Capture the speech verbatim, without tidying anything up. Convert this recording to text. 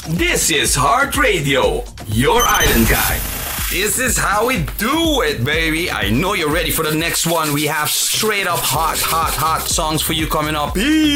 This is Heart Radio, your island guy. This is how we do it, baby. I know you're ready for the next one. We have straight up hot, hot, hot songs for you coming up.